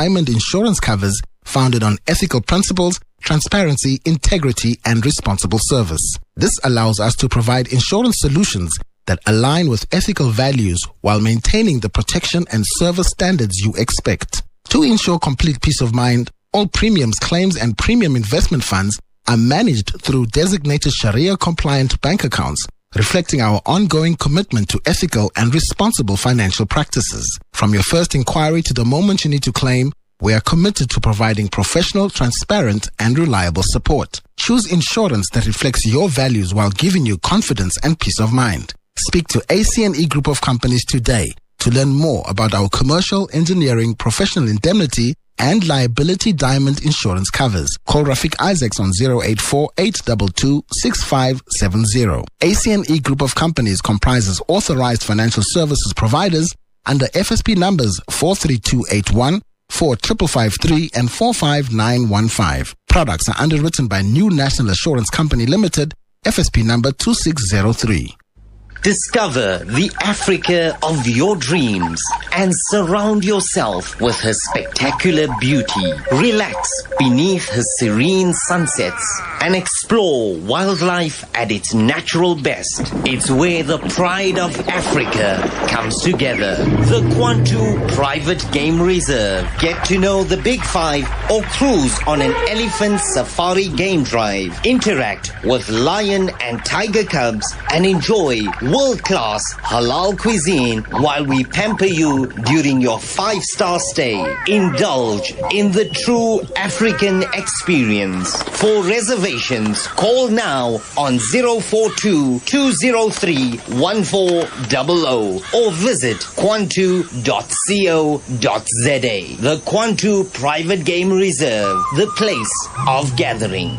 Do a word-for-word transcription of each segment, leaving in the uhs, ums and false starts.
diamond insurance covers founded on ethical principles, transparency, integrity, and responsible service. This allows us to provide insurance solutions that align with ethical values while maintaining the protection and service standards you expect. To ensure complete peace of mind, all premiums, claims, and premium investment funds are managed through designated Sharia-compliant bank accounts, reflecting our ongoing commitment to ethical and responsible financial practices. From your first inquiry to the moment you need to claim, we are committed to providing professional, transparent, and reliable support. Choose insurance that reflects your values while giving you confidence and peace of mind. Speak to A C N E Group of Companies today to learn more about our commercial, engineering, professional indemnity, and liability diamond insurance covers. Call Rafiq Isaacs on zero eight four, eight two two, six five seven zero. A C N E Group of Companies comprises authorized financial services providers under F S P numbers four three two eight one, four five five three, and four five nine one five. Products are underwritten by New National Assurance Company Limited, F S P number two six zero three. Discover the Africa of your dreams and surround yourself with her spectacular beauty. Relax beneath her serene sunsets and explore wildlife at its natural best. It's where the pride of Africa comes together. The Kwantu Private Game Reserve. Get to know the Big Five or cruise on an elephant safari game drive. Interact with lion and tiger cubs and enjoy world-class halal cuisine while we pamper you during your five-star stay. Indulge in the true African experience. For reservations, call now on zero four two, two zero three, one four zero zero or visit kwantu dot co dot za. The Kwantu Private Game Reserve, the place of gathering.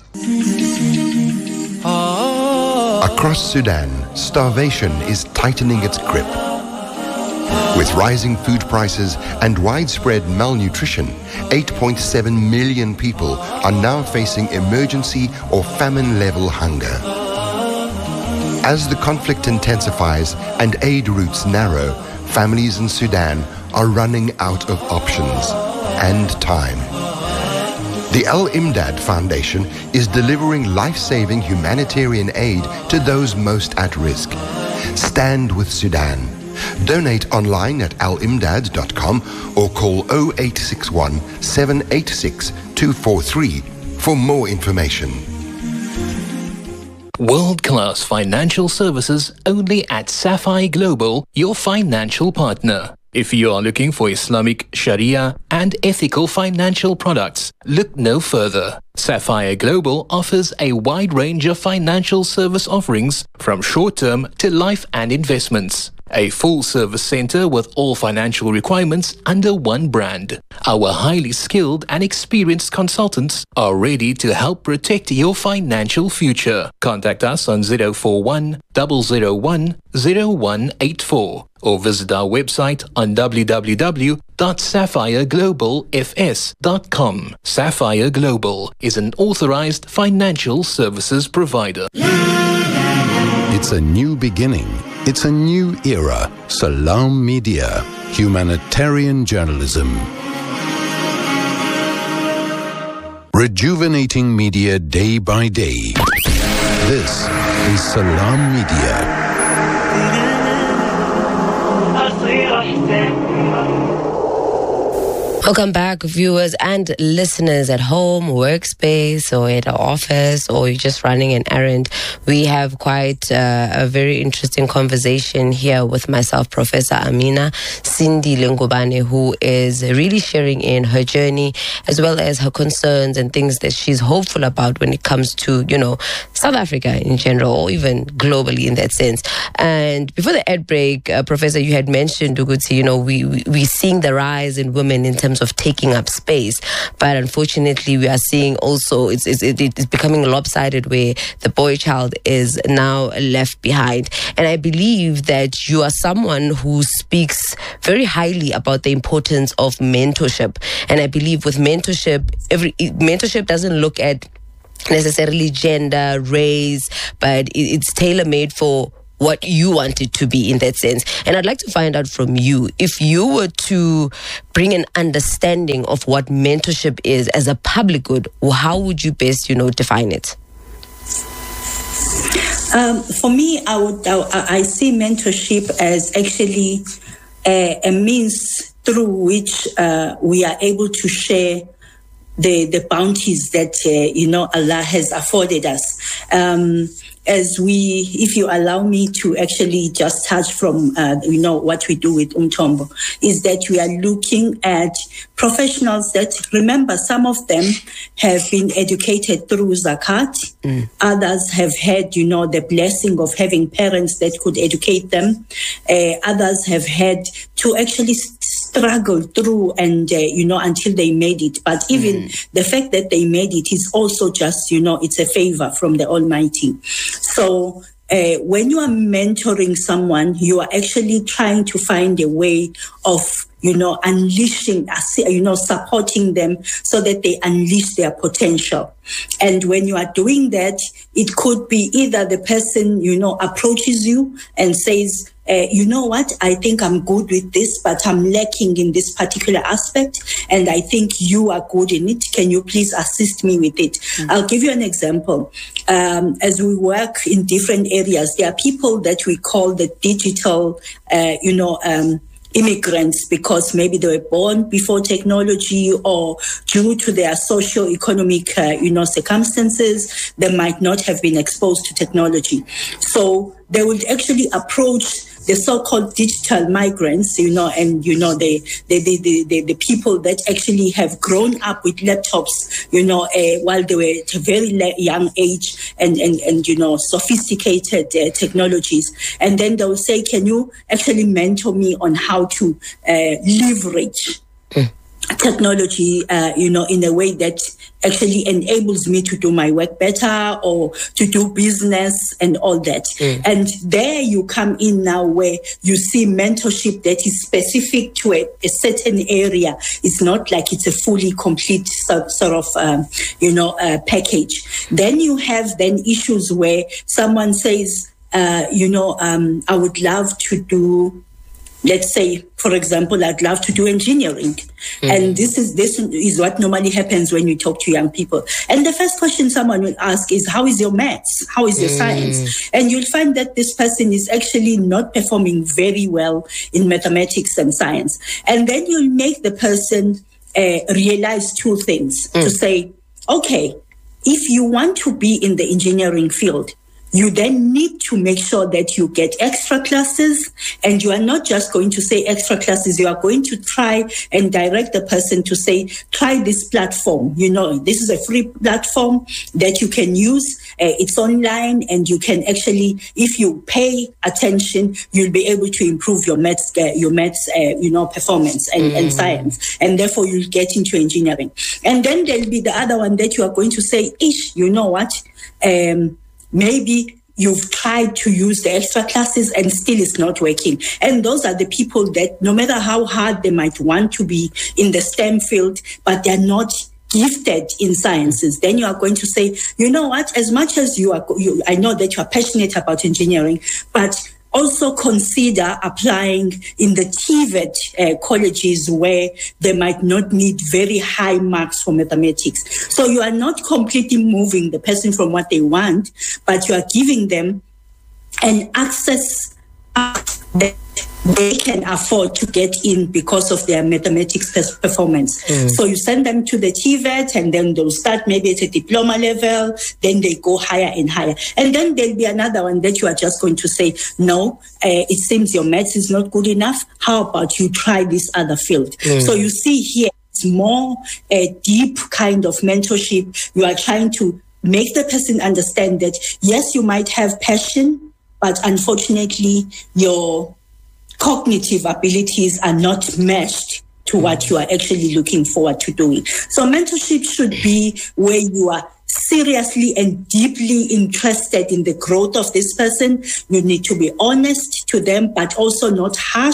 Across Sudan, starvation is tightening its grip. With rising food prices and widespread malnutrition, eight point seven million people are now facing emergency or famine-level hunger. As the conflict intensifies and aid routes narrow, families in Sudan are running out of options and time. The Al-Imdad Foundation is delivering life-saving humanitarian aid to those most at risk. Stand with Sudan. Donate online at al imdad dot com or call zero eight six one, seven eight six, two four three for more information. World-class financial services only at Sapphire Global, your financial partner. If you are looking for Islamic, Sharia, and ethical financial products, look no further. Sapphire Global offers a wide range of financial service offerings from short-term to life and investments. A full-service center with all financial requirements under one brand. Our highly skilled and experienced consultants are ready to help protect your financial future. Contact us on zero four one, zero zero one, zero one eight four or visit our website on w w w dot sapphire global f s dot com. Sapphire Global is an authorized financial services provider. It's a new beginning. It's a new era. Salam Media, humanitarian journalism. Rejuvenating media day by day. This is Salam Media. Welcome back, viewers and listeners at home, workspace, or at our office, or you're just running an errand. We have quite uh, a very interesting conversation here with myself, Professor Amina Cindy Lengubane, who is really sharing in her journey as well as her concerns and things that she's hopeful about when it comes to, you know, South Africa in general, or even globally in that sense. And before the ad break, uh, Professor, you had mentioned, Uguti, you know, we, we, we're seeing the rise in women in terms of taking up space, but unfortunately we are seeing also it's, it's, it's becoming lopsided where the boy child is now left behind. And I believe that you are someone who speaks very highly about the importance of mentorship, and I believe with mentorship, every mentorship doesn't look at necessarily gender, race, but it's tailor-made for what you want it to be in that sense. And I'd like to find out from you, if you were to bring an understanding of what mentorship is as a public good, how would you best, you know, define it? Um, for me, I would I, I see mentorship as actually a, a means through which uh, we are able to share the the bounties that uh, you know Allah has afforded us. Um, as we, if you allow me to actually just touch from, uh, you know, what we do with Umthombo, is that we are looking at professionals that, remember, some of them have been educated through Zakat. Mm. Others have had, you know, the blessing of having parents that could educate them. Uh, others have had to actually struggle through and, uh, you know, until they made it. But even mm. the fact that they made it is also just, you know, it's a favor from the Almighty. So uh, when you are mentoring someone, you are actually trying to find a way of, you know, unleashing, you know, supporting them so that they unleash their potential. And when you are doing that, it could be either the person, you know, approaches you and says, Uh, you know what, I think I'm good with this, but I'm lacking in this particular aspect, and I think you are good in it. Can you please assist me with it? Mm-hmm. I'll give you an example. Um, as we work in different areas, there are people that we call the digital, uh, you know, um, immigrants, because maybe they were born before technology, or due to their socio-economic, uh, you know, circumstances, they might not have been exposed to technology. So they would actually approach the so-called digital migrants, you know, and, you know, the the, the, the, the people that actually have grown up with laptops, you know, uh, while they were at a very young age, and, and, and you know, sophisticated uh, technologies. And then they'll say, can you actually mentor me on how to uh, leverage mm. technology, uh, you know, in a way that actually enables me to do my work better, or to do business and all that. Mm. And there you come in now, where you see mentorship that is specific to a, a certain area. It's not like it's a fully complete sort, sort of, um, you know, uh, package. Then you have then issues where someone says, uh, you know, um, I would love to do, let's say, for example, I'd love to do engineering. Mm-hmm. And this is this is what normally happens when you talk to young people. And the first question someone will ask is, how is your maths? How is your mm. science? And you'll find that this person is actually not performing very well in mathematics and science. And then you'll make the person uh, realize two things. Mm. To say, okay, if you want to be in the engineering field, you then need to make sure that you get extra classes, and you are not just going to say extra classes. You are going to try and direct the person to say, try this platform. You know, this is a free platform that you can use. Uh, it's online, and you can actually, if you pay attention, you'll be able to improve your maths, uh, your maths, uh, you know, performance and, mm. and science. And therefore you'll get into engineering. And then there'll be the other one that you are going to say, ish, you know what? Um, Maybe you've tried to use the extra classes and still it's not working. And those are the people that, no matter how hard they might want to be in the STEM field, but they're not gifted in sciences. Then you are going to say, you know what, as much as you are, you, I know that you are passionate about engineering, but also consider applying in the T V E T uh, colleges, where they might not need very high marks for mathematics. So you are not completely moving the person from what they want, but you are giving them an access that they can afford to get in because of their mathematics performance. Mm. So you send them to the T V E T, and then they'll start maybe at a diploma level, then they go higher and higher. And then there'll be another one that you are just going to say, no, uh, it seems your maths is not good enough. How about you try this other field? Mm. So you see here, it's more a deep kind of mentorship. You are trying to make the person understand that, yes, you might have passion, but unfortunately, your cognitive abilities are not matched to what you are actually looking forward to doing. So mentorship should be where you are seriously and deeply interested in the growth of this person. You need to be honest to them, but also not harsh.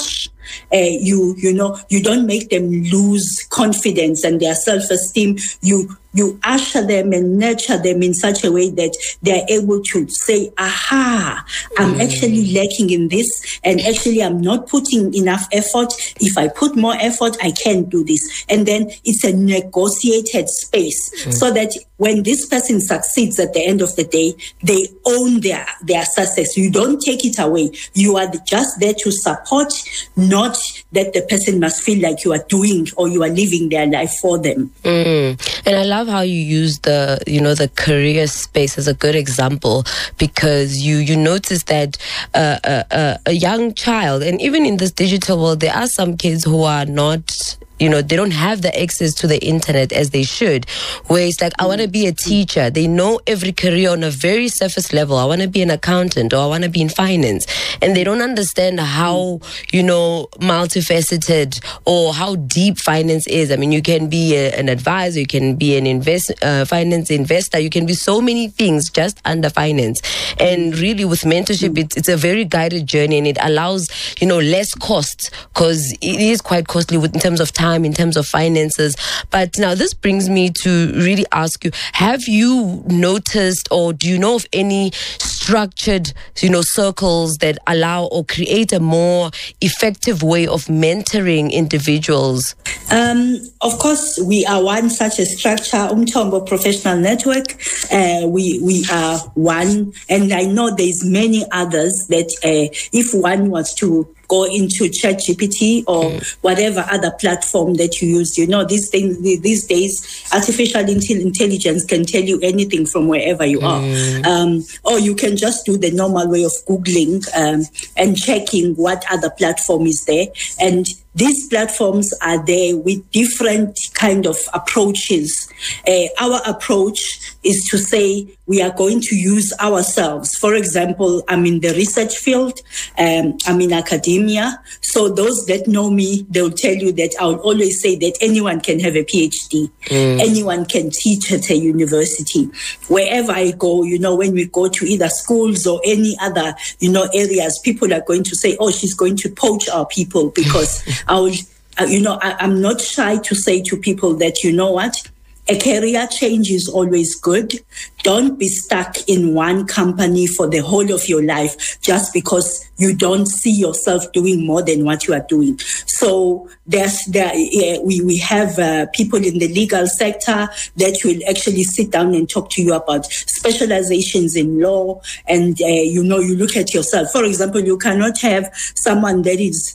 Uh, you, you know, you don't make them lose confidence and their self-esteem. You, you usher them and nurture them in such a way that they're able to say, aha, I'm mm. actually lacking in this, and actually I'm not putting enough effort. If I put more effort, I can do this. And then it's a negotiated space mm. so that when this person succeeds at the end of the day, they own their, their success. You don't take it away. You are just there to support, not that the person must feel like you are doing or you are living their life for them. Mm. And I love how you use the, you know, the career space as a good example, because you, you notice that uh, a, a young child, and even in this digital world, there are some kids who are not, you know, they don't have the access to the internet as they should, where it's like, I want to be a teacher. They know every career on a very surface level. I want to be an accountant, or I want to be in finance. And they don't understand how, you know, multifaceted or how deep finance is. I mean, you can be a, an advisor, you can be an invest, uh, finance investor, you can be so many things just under finance. And really with mentorship, it's, it's a very guided journey, and it allows, you know, less costs, because it is quite costly with, in terms of time, in terms of finances. But now this brings me to really ask you, have you noticed, or do you know of any structured, you know, circles that allow or create a more effective way of mentoring individuals? Um, of course, we are one such a structure, Umthombo Professional Network. Uh, we we are one, and I know there's many others that uh, if one was to go into ChatGPT or mm. whatever other platform that you use. You know, these things, these days, artificial intelligence can tell you anything from wherever you mm. are. Um, or you can just do the normal way of Googling um, and checking what other platform is there. And these platforms are there with different kind of approaches. Uh, our approach is to say we are going to use ourselves. For example, I'm in the research field, um, I'm in academia. So those that know me, they'll tell you that I'll always say that anyone can have a PhD. Mm. Anyone can teach at a university. Wherever I go, you know, when we go to either schools or any other, you know, areas, people are going to say, oh, she's going to poach our people, because I will, uh, you know, I, I'm not shy to say to people that, you know what, a career change is always good. Don't be stuck in one company for the whole of your life just because you don't see yourself doing more than what you are doing. So there's there yeah, we we have uh, people in the legal sector that will actually sit down and talk to you about specializations in law, and uh, you know, you look at yourself. For example, you cannot have someone that is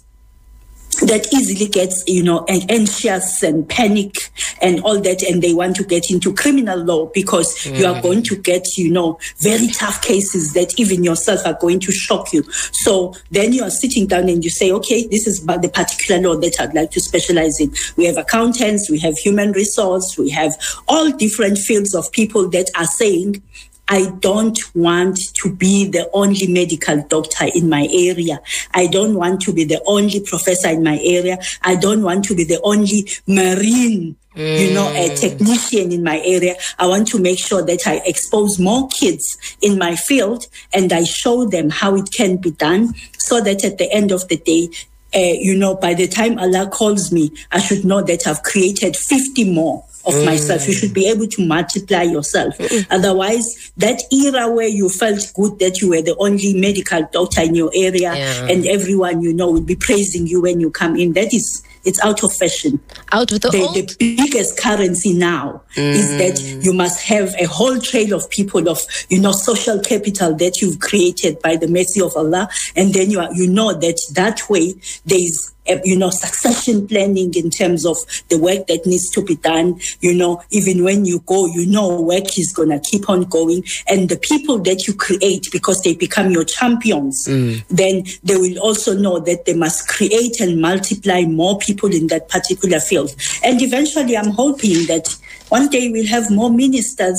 that easily gets, you know, anxious and panic and all that, and they want to get into criminal law, because mm. you are going to get, you know, very tough cases that even yourself are going to shock you. So then you are sitting down and you say, okay, this is about the particular law that I'd like to specialize in. We have accountants, we have human resource, we have all different fields of people that are saying, I don't want to be the only medical doctor in my area. I don't want to be the only professor in my area. I don't want to be the only marine, mm. you know, a technician in my area. I want to make sure that I expose more kids in my field, and I show them how it can be done, so that at the end of the day, uh, you know, by the time Allah calls me, I should know that I've created fifty more of mm. myself. You should be able to multiply yourself. Mm. Otherwise, that era where you felt good that you were the only medical doctor in your area, yeah. and everyone you know will be praising you when you come in, that is, it's out of fashion. Out of the, the old? The biggest currency now mm. is that you must have a whole trail of people, of, you know, social capital that you've created by the mercy of Allah. And then you are, you know that that way there is, you know, succession planning in terms of the work that needs to be done. You know, even when you go, you know, work is going to keep on going. And the people that you create, because they become your champions, mm. then they will also know that they must create and multiply more people in that particular field. And eventually, I'm hoping that one day we'll have more ministers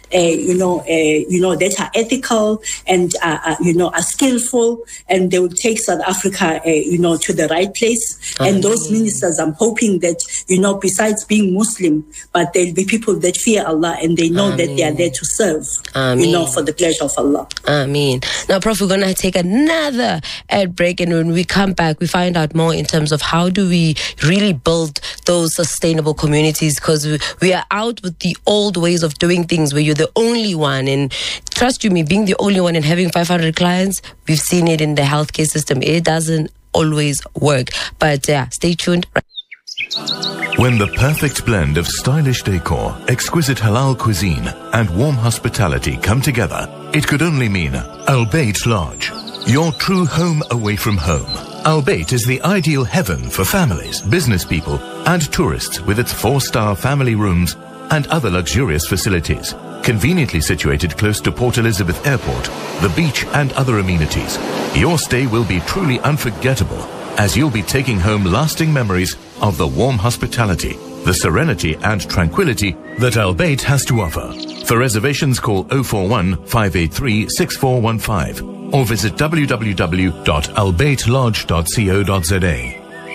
uh, you know, uh, you know, that are ethical and, uh, uh, you know, are skillful, and they will take South Africa, uh, you know, to the right place. Mm-hmm. And those ministers, I'm hoping that, you know, besides being Muslim, but there'll be people that fear Allah and they know Ameen. That they are there to serve, Ameen. You know, for the pleasure of Allah. Ameen. Now, Prof, we're going to take another ad break, and when we come back, we find out more in terms of how do we really build those sustainable communities, because we, we are out with the old ways of doing things where you're the only one. And trust you me, being the only one and having five hundred clients, we've seen it in the healthcare system. It doesn't always work. But yeah, stay tuned. When the perfect blend of stylish decor, exquisite halal cuisine, and warm hospitality come together, it could only mean Al Bayt Lodge, your true home away from home. Al Bayt is the ideal heaven for families, business people, and tourists, with its four-star family rooms and other luxurious facilities. Conveniently situated close to Port Elizabeth Airport, the beach, and other amenities, your stay will be truly unforgettable, as you'll be taking home lasting memories of the warm hospitality, the serenity and tranquility that Al Bayt has to offer. For reservations, call oh four one, five eight three, six four one five or visit w w w dot al bayt lodge dot co dot z a.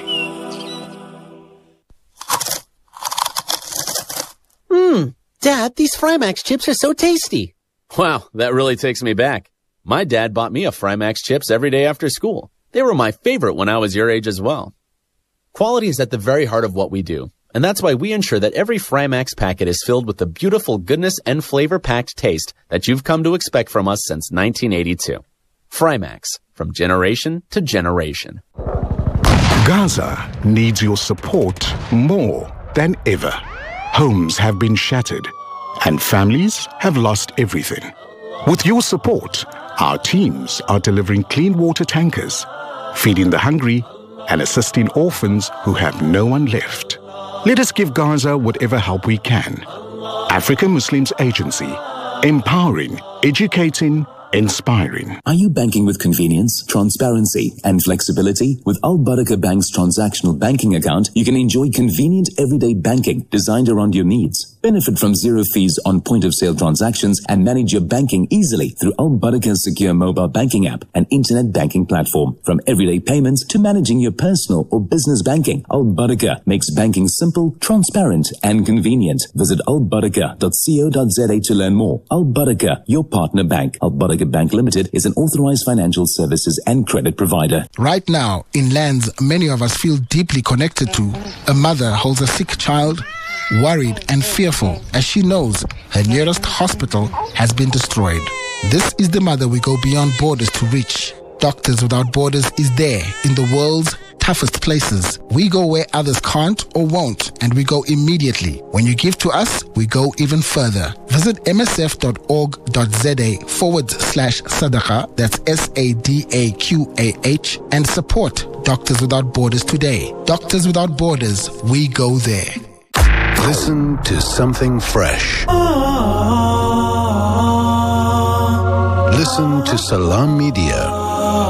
Mmm, Dad, these Frymax chips are so tasty. Wow, that really takes me back. My dad bought me a Frymax chips every day after school. They were my favorite when I was your age as well. Quality is at the very heart of what we do, and that's why we ensure that every Frymax packet is filled with the beautiful goodness and flavor-packed taste that you've come to expect from us since nineteen eighty-two. Frymax, from generation to generation. Gaza needs your support more than ever. Homes have been shattered, and families have lost everything. With your support, our teams are delivering clean water tankers, feeding the hungry, and assisting orphans who have no one left. Let us give Gaza whatever help we can. African Muslims Agency, empowering, educating, inspiring. Are you banking with convenience, transparency, and flexibility? With Al Barakah Bank's transactional banking account, you can enjoy convenient everyday banking designed around your needs. Benefit from zero fees on point-of-sale transactions and manage your banking easily through Al Barakah's secure mobile banking app and internet banking platform. From everyday payments to managing your personal or business banking, Al Barakah makes banking simple, transparent, and convenient. Visit al barakah dot co dot z a to learn more. Al Barakah, your partner bank. Al Barakah Bank Limited is an authorized financial services and credit provider. Right now, in lands many of us feel deeply connected to, a mother holds a sick child, worried and fearful as she knows her nearest hospital has been destroyed. This is the mother we go beyond borders to reach. Doctors Without Borders is there in the world's toughest places. We go where others can't or won't, and we go immediately. When you give to us, we go even further. Visit m s f dot org dot z a forward slash sadaqah, that's S A D A Q A H, and support Doctors Without Borders today. Doctors Without Borders, we go there. Listen to something fresh. Listen to Salam Media.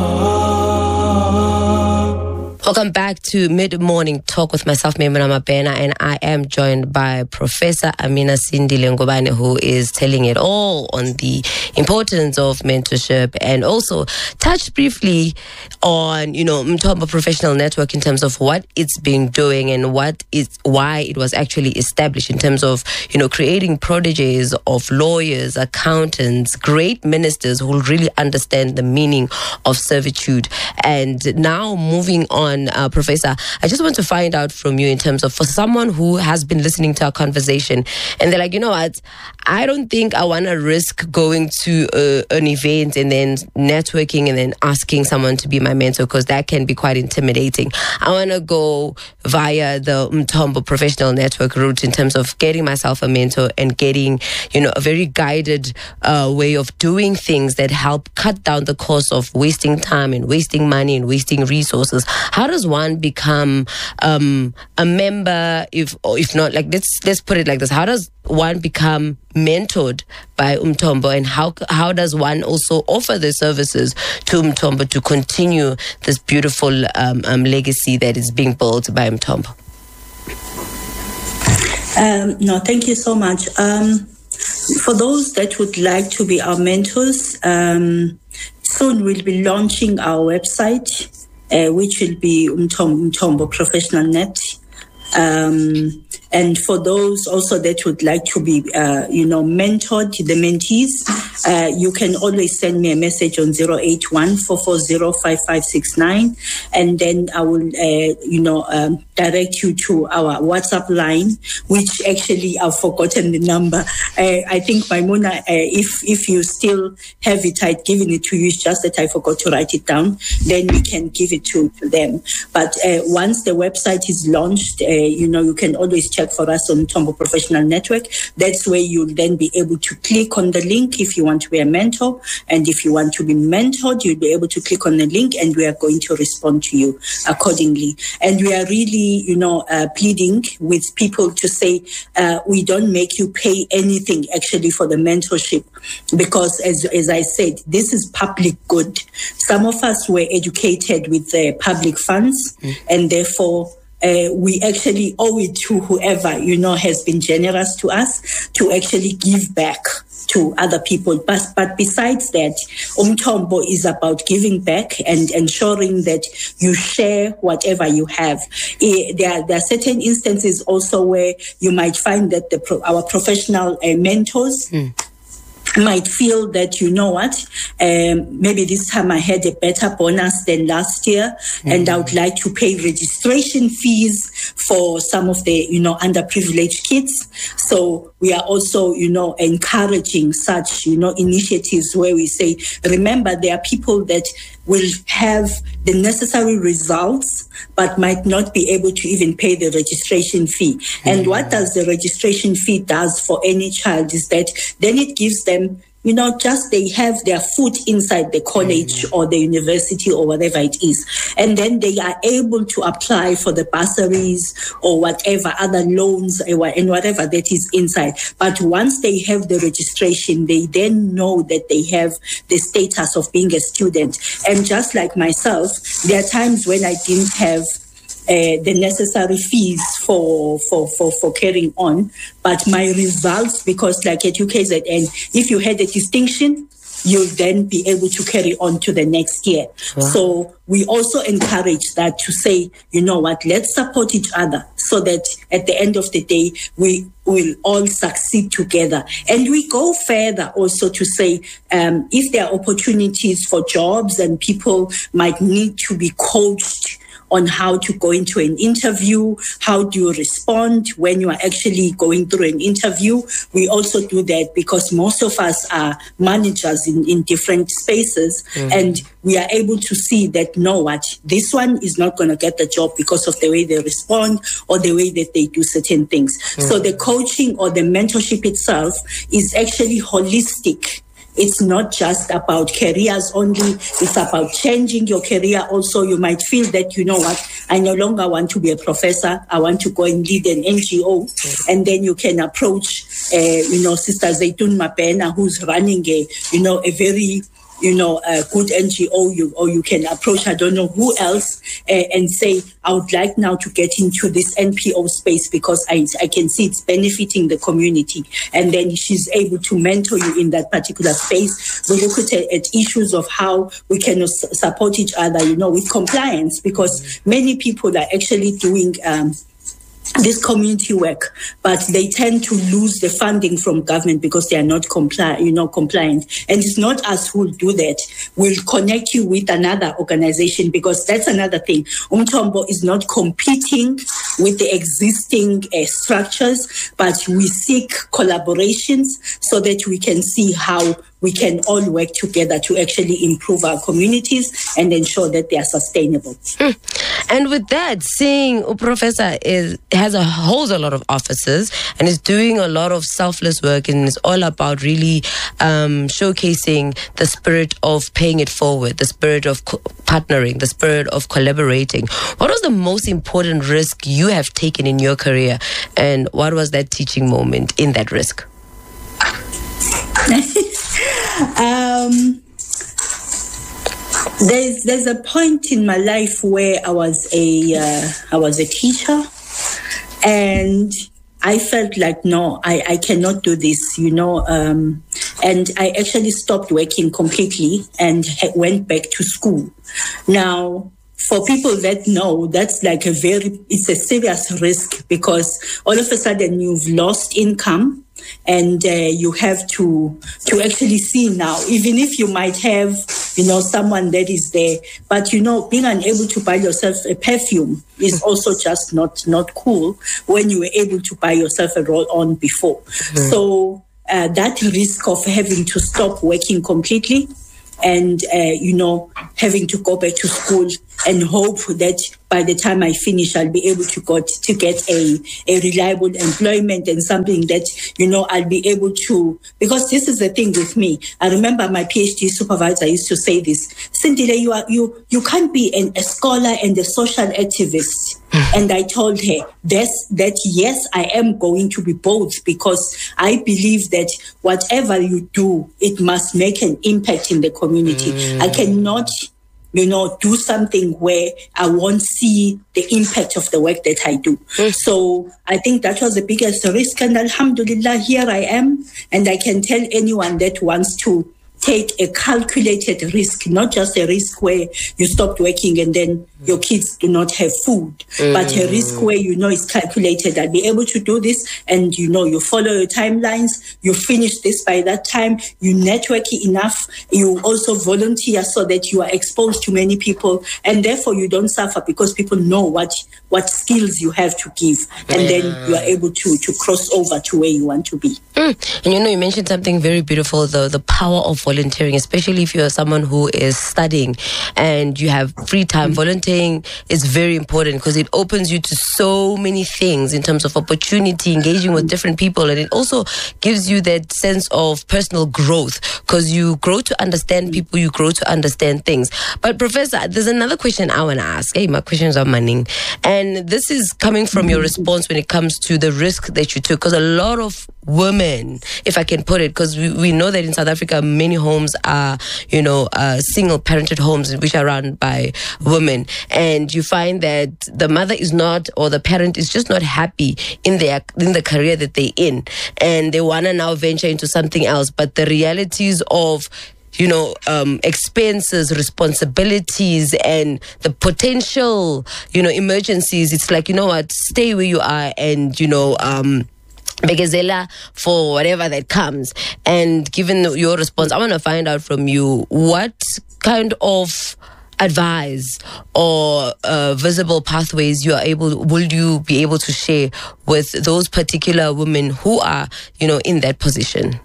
Welcome back to Mid-Morning Talk with myself, Maimuna Mabena, and I am joined by Professor Amina Sindile Ngobane, who is telling it all on the importance of mentorship, and also touched briefly on, you know, Mthombo Professional Network in terms of what it's been doing and what is why it was actually established in terms of, you know, creating prodigies of lawyers, accountants, great ministers who will really understand the meaning of servitude. And now moving on, Uh, Professor, I just want to find out from you in terms of, for someone who has been listening to our conversation and they're like, you know what, I don't think I want to risk going to uh, an event and then networking and then asking someone to be my mentor, because that can be quite intimidating. I want to go via the Mthombo Professional Network route in terms of getting myself a mentor and getting, you know, a very guided uh, way of doing things that help cut down the cost of wasting time and wasting money and wasting resources. How does one become um, a member, if or if not, like, let's let's put it like this, how does one become mentored by Mthombo, and how how does one also offer the services to Mthombo to continue this beautiful um, um, legacy that is being built by Mthombo? Um, no, thank you so much. Um, for those that would like to be our mentors, um, soon we'll be launching our website, uh, which will be Umthombo, Umthombo Professional Net. Um, and for those also that would like to be, uh, you know, mentored, the mentees, uh, you can always send me a message on zero eight one, four four zero, five five six nine. And then I will, uh, you know, um, direct you to our WhatsApp line, which actually I've forgotten the number. Uh, I think, Maimuna, uh, if, if you still have it, I'd given it to you. It's just that I forgot to write it down. Then we can give it to, to them. But uh, once the website is launched, uh, you know, you can always check for us on Umthombo Professional Network. That's where you'll then be able to click on the link if you want to be a mentor. And if you want to be mentored, you'll be able to click on the link and we are going to respond to you accordingly. And we are really, you know, uh, pleading with people to say, uh, we don't make you pay anything actually for the mentorship. Because as, as I said, this is public good. Some of us were educated with uh, public funds mm. and therefore Uh, we actually owe it to whoever, you know, has been generous to us to actually give back to other people. But, but besides that, Umthombo is about giving back and ensuring that you share whatever you have. Uh, there, are, there are certain instances also where you might find that the pro, our professional uh, mentors mm. might feel that, you know what, um, maybe this time I had a better bonus than last year, mm-hmm. and I would like to pay registration fees for some of the, you know, underprivileged kids. So we are also, you know, encouraging such, you know, initiatives where we say, remember, there are people that will have the necessary results, but might not be able to even pay the registration fee. Mm-hmm. And what does the registration fee does for any child is that then it gives them, you know, just they have their foot inside the college mm-hmm. or the university or whatever it is. And then they are able to apply for the bursaries or whatever other loans and whatever that is inside. But once they have the registration, they then know that they have the status of being a student. And just like myself, there are times when I didn't have Uh, the necessary fees for, for, for, for carrying on. But my results, because like at U K Z N, if you had a distinction, you'll then be able to carry on to the next year. Wow. So we also encourage that to say, you know what, let's support each other so that at the end of the day, we will all succeed together. And we go further also to say, um, if there are opportunities for jobs and people might need to be coached on how to go into an interview, how do you respond when you are actually going through an interview. We also do that because most of us are managers in, in different spaces mm-hmm. and we are able to see that, know what, this one is not going to get the job because of the way they respond or the way that they do certain things. Mm-hmm. So the coaching or the mentorship itself is actually holistic. It's not just about careers only. It's about changing your career also. You might feel that, you know what, I no longer want to be a professor. I want to go and lead an N G O. Mm-hmm. And then you can approach, uh, you know, Sister Zaitun Mapena, who's running a, you know, a very, you know, a good N G O, you, or you can approach, I don't know who else, uh, and say, I would like now to get into this N P O space because I, I can see it's benefiting the community. And then she's able to mentor you in that particular space. We look at, at issues of how we can support each other, you know, with compliance, because many people are actually doing um, this community work, but they tend to lose the funding from government because they are not compli- you know, compliant. And it's not us who will do that. We'll connect you with another organization because that's another thing. Umthombo is not competing with the existing uh, structures, but we seek collaborations so that we can see how we can all work together to actually improve our communities and ensure that they are sustainable. Mm. And with that, seeing Professor is has a holds a lot of offices and is doing a lot of selfless work and is all about really um, showcasing the spirit of paying it forward, the spirit of co- partnering, the spirit of collaborating. What was the most important risk you have taken in your career, and what was that teaching moment in that risk? um, there's there's a point in my life where I was a uh, I was a teacher, and I felt like, no, I, I cannot do this, you know, um, and I actually stopped working completely and ha- went back to school. Now, for people that know, that's like a very, it's a serious risk, because all of a sudden you've lost income. And uh, you have to to actually see now, even if you might have, you know, someone that is there, but, you know, being unable to buy yourself a perfume is also just not, not cool when you were able to buy yourself a roll-on before. Mm-hmm. So uh, that risk of having to stop working completely and, uh, you know, having to go back to school and hope that by the time I finish, I'll be able to got to get a, a reliable employment and something that, you know, I'll be able to, because this is the thing with me. I remember my PhD supervisor used to say this, Cindile, you are, you, you can't be an, a scholar and a social activist. And I told her this, that yes, I am going to be both, because I believe that whatever you do, it must make an impact in the community. Mm. I cannot, you know, do something where I won't see the impact of the work that I do. Mm. So I think that was the biggest risk. And alhamdulillah, here I am. And I can tell anyone that wants to take a calculated risk, not just a risk where you stopped working and then your kids do not have food, mm. but a risk where you know it's calculated. I'll be able to do this, and you know you follow your timelines, you finish this by that time, you network enough, you also volunteer so that you are exposed to many people, and therefore you don't suffer because people know what what skills you have to give, and yeah. then you are able to to cross over to where you want to be. Mm. And you know, you mentioned something very beautiful, the the power of volunteering, especially if you're someone who is studying and you have free time. Mm. Volunteering is very important because it opens you to so many things in terms of opportunity, engaging with different people, and it also gives you that sense of personal growth because you grow to understand people, you grow to understand things. But Professor, there's another question I want to ask. Hey, my questions are money, and this is coming from your response when it comes to the risk that you took, because a lot of women, if I can put it, because we, we know that in South Africa many homes are, you know, uh, single parented homes which are run by women, and you find that the mother is not, or the parent is just not happy in their in the career that they're in, and they want to now venture into something else, but the realities of, you know, um, expenses, responsibilities, and the potential, you know, emergencies, it's like, you know what, stay where you are and, you know, um, Begazela for whatever that comes. And given your response, I want to find out from you what kind of advice or uh, visible pathways you are able, will you be able to share with those particular women who are, you know, in that position?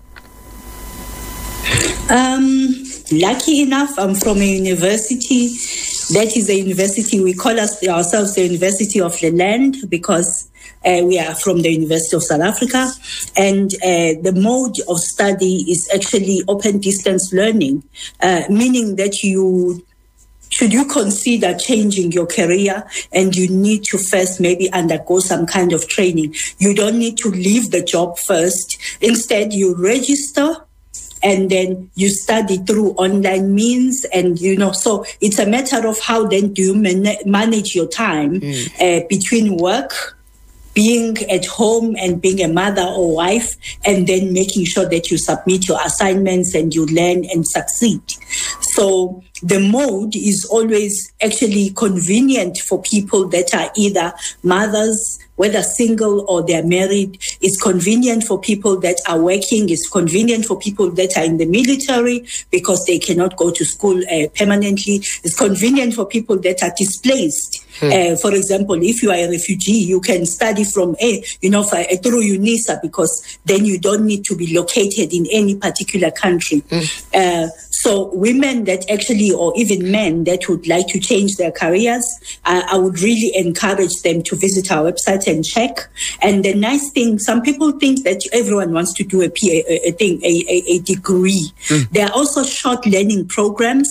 Um, lucky enough, I'm from a university. That is a university, we call us ourselves the University of the Land, because uh, we are from the University of South Africa. And uh, the mode of study is actually open distance learning, uh, meaning that you should you consider changing your career and you need to first maybe undergo some kind of training, you don't need to leave the job first. Instead, you register and then you study through online means. And, you know, so it's a matter of how then do you man- manage your time mm. uh, between work, being at home and being a mother or wife, and then making sure that you submit your assignments and you learn and succeed. So the mode is always actually convenient for people that are either mothers, whether single or they're married. It's convenient for people that are working. It's convenient for people that are in the military because they cannot go to school uh, permanently. It's convenient for people that are displaced. Hmm. Uh, for example, if you are a refugee, you can study from a, you know, for, uh, through UNISA, because then you don't need to be located in any particular country. Hmm. Uh, so women that actually, or even men that would like to change their careers, uh, I would really encourage them to visit our website and check. And the nice thing, some people think that everyone wants to do a, P, a, a thing, a, a, a degree. Mm. There are also short learning programs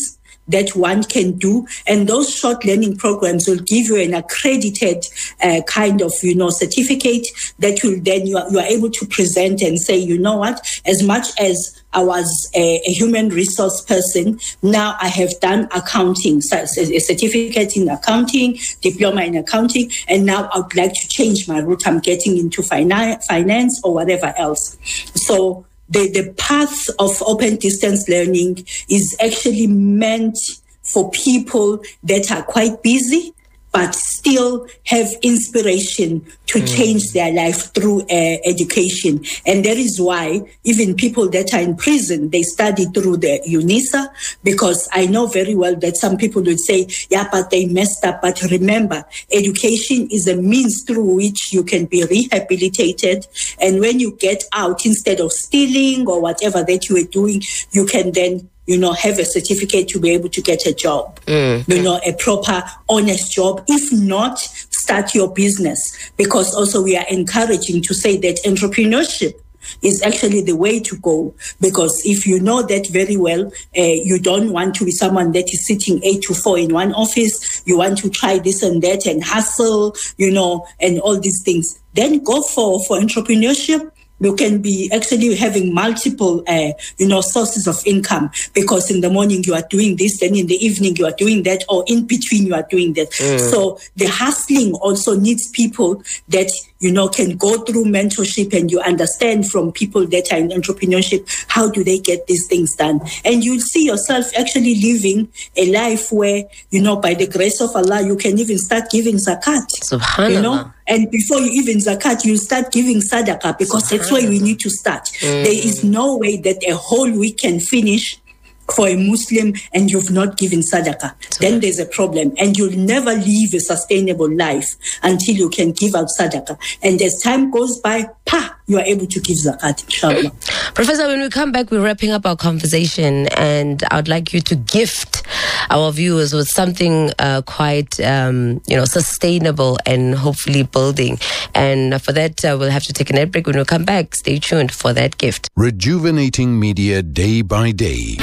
that one can do. And those short learning programs will give you an accredited uh, kind of, you know, certificate that will then you are, you are able to present and say, you know what, as much as I was a, a human resource person, now I have done accounting, so a certificate in accounting, diploma in accounting, and now I would like to change my route. I'm getting into finance, finance or whatever else. So the, the path of open distance learning is actually meant for people that are quite busy, but still have inspiration to mm. change their life through uh, education. And that is why even people that are in prison, they study through the UNISA, because I know very well that some people would say, yeah, but they messed up. But remember, education is a means through which you can be rehabilitated. And when you get out, instead of stealing or whatever that you were doing, you can then you know, have a certificate to be able to get a job, mm. you know, a proper, honest job. If not, start your business. Because also we are encouraging to say that entrepreneurship is actually the way to go. Because if you know that very well, uh, you don't want to be someone that is sitting eight to four in one office. You want to try this and that and hustle, you know, and all these things. Then go for, for entrepreneurship. You can be actually having multiple, uh, you know, sources of income, because in the morning you are doing this, then in the evening you are doing that, or in between you are doing that. Mm. So the hustling also needs people that, you know, can go through mentorship, and you understand from people that are in entrepreneurship, how do they get these things done? And you'll see yourself actually living a life where, you know, by the grace of Allah, you can even start giving zakat. Subhanallah. You know? And before you even zakat, you start giving sadaqah, because that's where we need to start. Mm. There is no way that a whole week can finish for a Muslim and you've not given sadaqah. So then there's a problem, and you'll never live a sustainable life until you can give out sadaqah. And as time goes by, pa, you are able to give zakat, inshallah. Professor, when we come back, we're wrapping up our conversation, and I'd like you to gift our viewers with something uh, quite, um, you know, sustainable and hopefully building. And for that, uh, we'll have to take a net break. When we come back, stay tuned for that gift. Rejuvenating media day by day.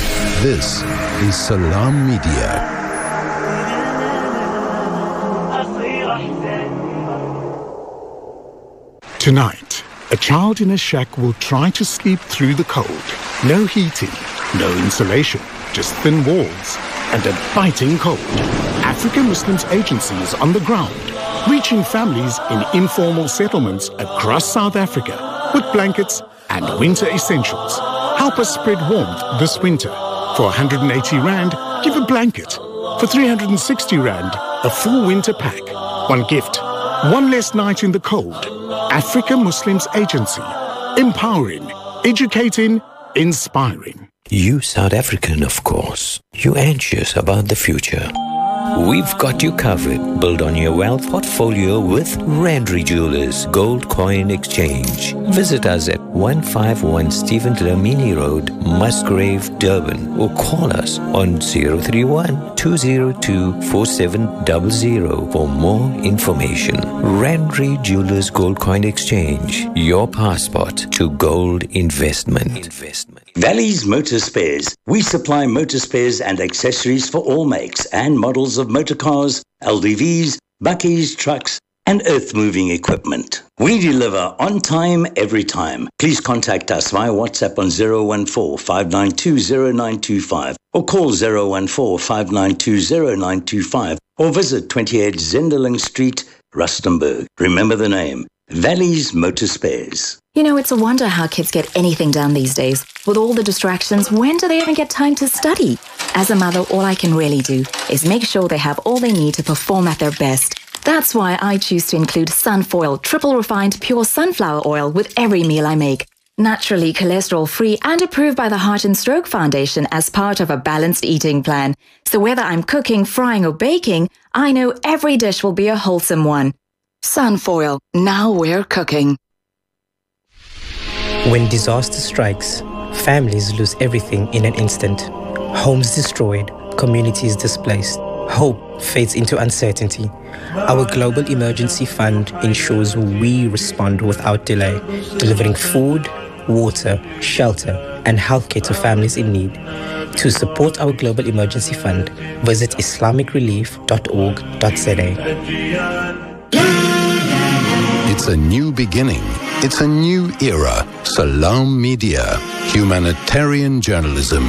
This is Salam Media. Tonight, a child in a shack will try to sleep through the cold. No heating, no insulation, just thin walls and a biting cold. African Muslims Agency is on the ground, reaching families in informal settlements across South Africa with blankets and winter essentials. Help us spread warmth this winter. For one hundred eighty rand, give a blanket. For three hundred sixty rand, a full winter pack. One gift, one less night in the cold. Africa Muslims Agency. Empowering, educating, inspiring. You South African, of course. You anxious about the future. We've got you covered. Build on your wealth portfolio with Randry Jewelers Gold Coin Exchange. Visit us at one fifty-one Stephen Dlamini Road, Musgrave, Durban, or call us on zero three one, two zero two, four seven zero zero for more information. Randry Jewelers Gold Coin Exchange, your passport to gold investment. investment. Valley's Motor Spares. We supply motor spares and accessories for all makes and models of motor cars, L D Vs, bakkies, trucks, and earth-moving equipment. We deliver on time, every time. Please contact us via WhatsApp on zero one four, five nine two, zero nine two five or call zero one four, five nine two, zero nine two five or visit twenty-eight Zenderling Street, Rustenburg. Remember the name, Valley's Motor Spares. You know, it's a wonder how kids get anything done these days. With all the distractions, when do they even get time to study? As a mother, all I can really do is make sure they have all they need to perform at their best. That's why I choose to include Sunfoil triple refined pure sunflower oil with every meal I make. Naturally cholesterol-free and approved by the Heart and Stroke Foundation as part of a balanced eating plan. So whether I'm cooking, frying or baking, I know every dish will be a wholesome one. Sunfoil, now we're cooking. When disaster strikes, families lose everything in an instant. Homes destroyed, communities displaced. Hope fades into uncertainty. Our Global Emergency Fund ensures we respond without delay, delivering food, water, shelter, and healthcare to families in need. To support our Global Emergency Fund, visit islamic relief dot org dot z a. It's a new beginning. It's a new era. Salam Media. Humanitarian journalism.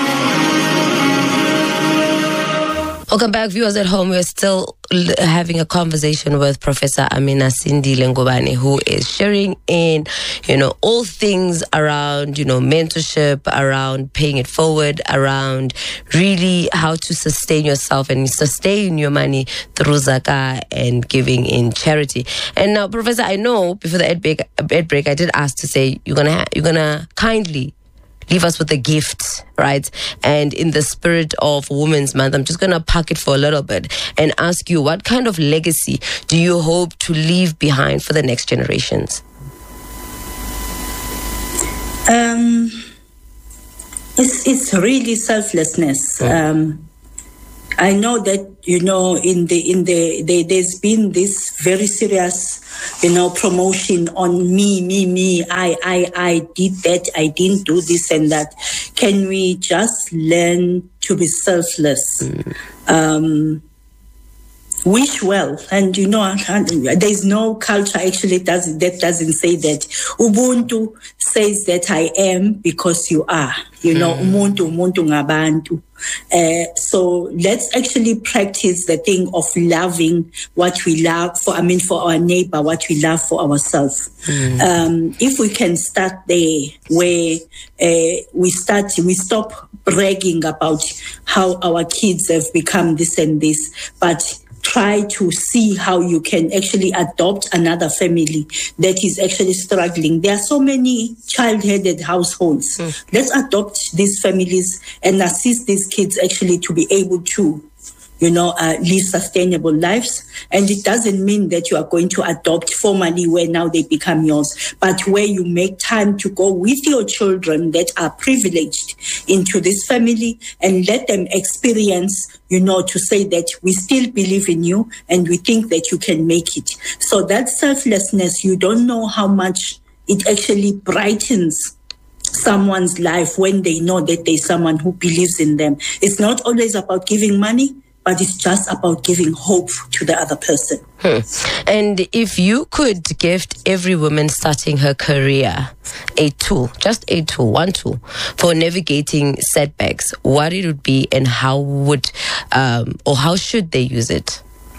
Welcome back, viewers at home. We're still l- having a conversation with Professor Amina Sindile Ngubane, who is sharing in, you know, all things around, you know, mentorship, around paying it forward, around really how to sustain yourself and sustain your money through zakah and giving in charity. And now, Professor, I know before the ad break, ad break I did ask to say you're gonna ha- you're gonna kindly leave us with a gift, right? And in the spirit of Women's Month, I'm just going to park it for a little bit and ask you, what kind of legacy do you hope to leave behind for the next generations? Um, it's, it's really selflessness. Oh. Um, I know that, you know, in the in the, the there's been this very serious, you know, promotion on me, me, me. I, I, I did that. I didn't do this and that. Can we just learn to be selfless? Mm. Um, wish well, and you know, there's no culture actually does that doesn't say that. Ubuntu says that I am because you are. You know, umuntu umuntu ngabantu. Uh, so let's actually practice the thing of loving what we love for, I mean, for our neighbor, what we love for ourselves. Mm. Um, if we can start there where uh, we start, we stop bragging about how our kids have become this and this, but try to see how you can actually adopt another family that is actually struggling. There are so many child-headed households. Mm. Let's adopt these families and assist these kids actually to be able to, you know, uh, live sustainable lives. And it doesn't mean that you are going to adopt formally where now they become yours, but where you make time to go with your children that are privileged into this family and let them experience, you know, to say that we still believe in you and we think that you can make it. So that selflessness, you don't know how much it actually brightens someone's life when they know that there's someone who believes in them. It's not always about giving money, but it's just about giving hope to the other person. Hmm. And if you could gift every woman starting her career a tool, just a tool, one tool, for navigating setbacks, what it would be and how would, um, or how should they use it?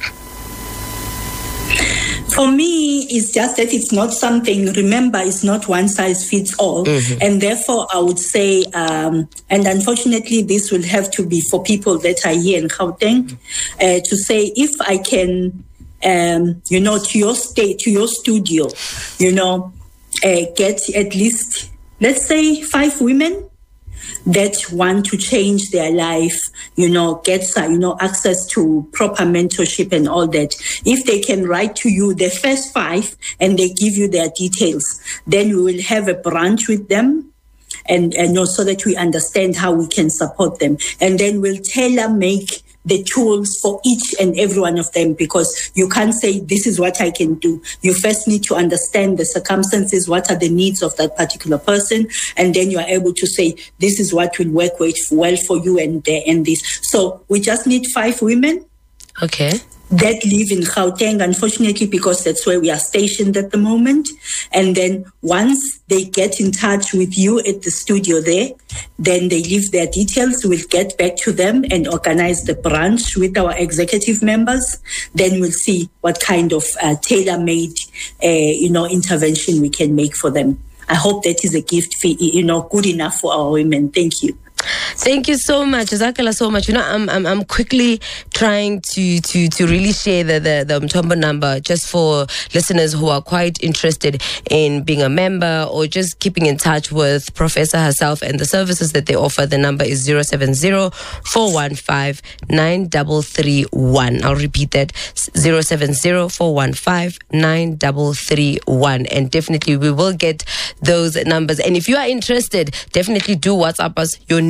For me, it's just that it's not something, remember, it's not one size fits all. Mm-hmm. And therefore, I would say, um, and unfortunately, this will have to be for people that are here in Gauteng, uh, to say, if I can, um, you know, to your state, to your studio, you know, uh, get at least, let's say, five women that want to change their life, you know, get, you know, access to proper mentorship and all that. If they can write to you the first five and they give you their details, then we will have a branch with them and, and you know, so that we understand how we can support them. And then we'll tailor make the tools for each and every one of them, because you can't say, this is what I can do. You first need to understand the circumstances, what are the needs of that particular person, and then you are able to say, this is what will work well for you and, uh, and this. So we just need five women. Okay. That live in Gauteng, unfortunately, because that's where we are stationed at the moment. And then once they get in touch with you at the studio there, then they leave their details. We'll get back to them and organize the branch with our executive members. Then we'll see what kind of uh, tailor-made, uh, you know, intervention we can make for them. I hope that is a gift, you know, good enough for our women. Thank you. Thank you so much, Jazakallah, so much. You know, I'm I'm I'm quickly trying to to to really share the the, the Mthombo number just for listeners who are quite interested in being a member or just keeping in touch with Professor herself and the services that they offer. The number is zero seven zero, four one five, nine three three one. I'll repeat that, zero seven zero, four one five, nine three three one. And definitely we will get those numbers. And if you are interested, definitely do WhatsApp us your name,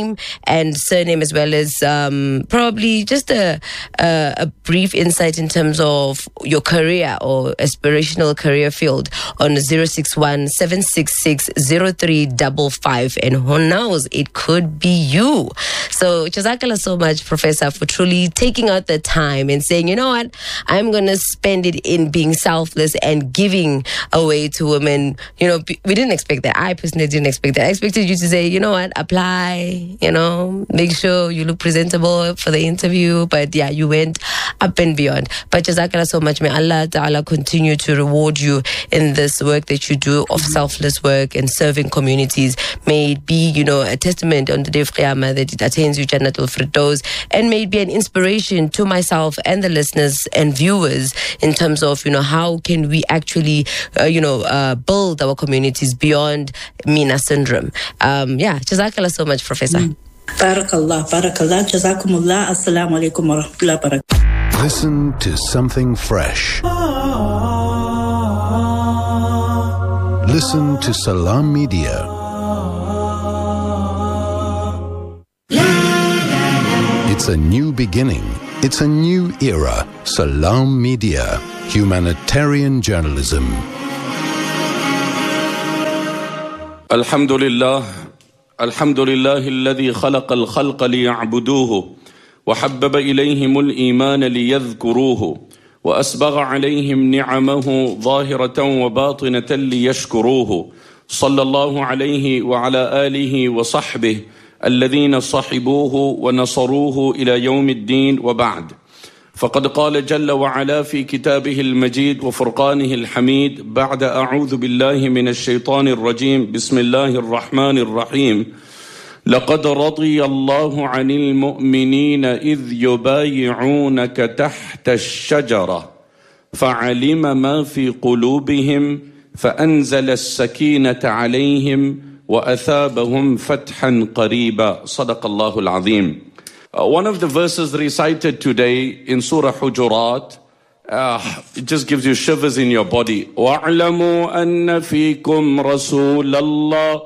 name and surname, as well as um, probably just a, a a brief insight in terms of your career or aspirational career field on zero six one, seven six six, zero three five five. And who knows, it could be you. So jazakallah so much, Professor, for truly taking out the time and saying, you know what, I'm going to spend it in being selfless and giving away to women. You know, we didn't expect that. I personally didn't expect that. I expected you to say, you know what, apply, you know, make sure you look presentable for the interview. But yeah, you went up and beyond. But jazakallah so much. May Allah Ta'ala continue to reward you in this work that you do of selfless work and serving communities. May it be, you know, a testament on the day of Qiyamah that it attains you Jannatul Firdaus, and may it be an inspiration to myself and the listeners and viewers in terms of, you know, how can we actually, uh, you know, uh, build our communities beyond Mina syndrome. Um, yeah, jazakallah so much, Professor. Mm. Barakallah, barakallah, jazakumullah, assalamu alaikum wa rahmatullahi wa barakatuh. Listen to something fresh. Listen to Salam Media. It's a new beginning. It's a new era. Salam Media. Humanitarian journalism. Alhamdulillah. Alhamdulillah alladhi khalaqa al-khalqa liya'buduhu wa habbaba ilayhim al-iman liyadhkuruhu wa asbagha alayhim ni'amahu zahiratan wa batinatan liyashkuruhu. Sallallahu alayhi wa ala alihi wa sahbihi الذين صحبوه ونصروه إلى يوم الدين وبعد. فقد قال جل وعلا في كتابه المجيد وفرقانه الحميد بعد أعوذ بالله من الشيطان الرجيم بسم الله الرحمن الرحيم لقد رضي الله عن المؤمنين إذ يبايعونك تحت الشجرة فعلم ما في قلوبهم فأنزل السكينة عليهم وَأَثَابَهُمْ فَتْحًا قَرِيبًا. صدق الله العظيم. Uh, one of the verses recited today in Surah Hujurat, uh, it just gives you shivers in your body. وَاعْلَمُوا أَنَّ فِيكُمْ رَسُولَ اللَّهِ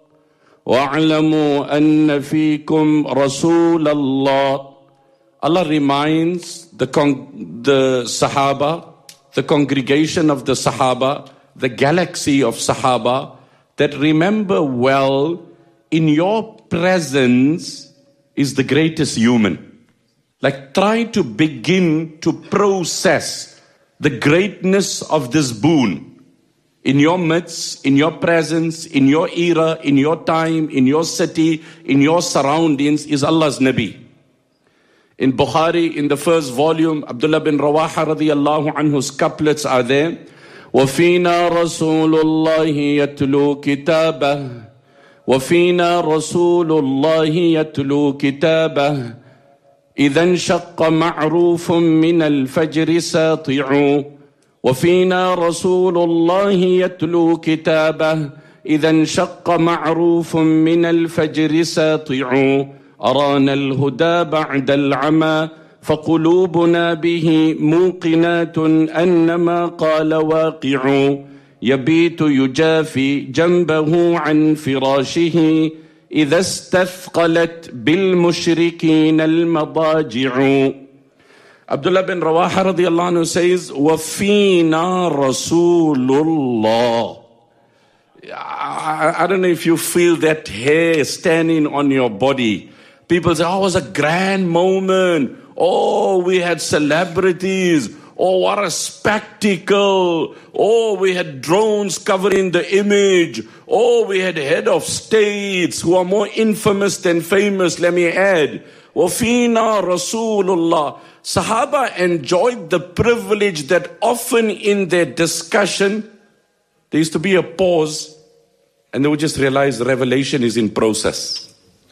وَاعْلَمُوا أَنَّ فِيكُمْ رَسُولَ اللَّهِ. Allah reminds the, con- the Sahaba, the congregation of the Sahaba, the galaxy of Sahaba, that remember well, in your presence is the greatest human. Like try to begin to process the greatness of this boon. In your midst, in your presence, in your era, in your time, in your city, in your surroundings is Allah's Nabi. In Bukhari, in the first volume, Abdullah bin Rawaha radiyallahu anhu's couplets are there. وفينا رسول الله يتلو كتابه وفينا رسول الله يتلو كتابه إذا انشق معروف من الفجر ساطع وفينا رسول الله يتلو كتابه إذا انشق معروف من الفجر ساطع أرانا الهدى بعد العمى فقلوبنا به موقنات أنما قال واقع يبيت يجافي جنبه عن فراشه إذا استثقلت بالمشركين المضاجع. Abdullah bin Rawaha radiallahu anhu says, وَفِينَا رَسُولُ اللَّهِ. I, I don't know if you feel that hair standing on your body. People say, oh, it was a grand moment. Oh, we had celebrities. Oh, what a spectacle. Oh, we had drones covering the image. Oh, we had head of states who are more infamous than famous, let me add. وَفِينَا رَسُولُ اللَّهِ. Sahaba enjoyed the privilege that often in their discussion, there used to be a pause and they would just realize revelation is in process.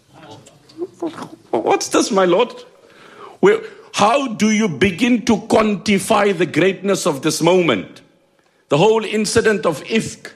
What's this, my Lord? Where, how do you begin to quantify the greatness of this moment? The whole incident of Ifk,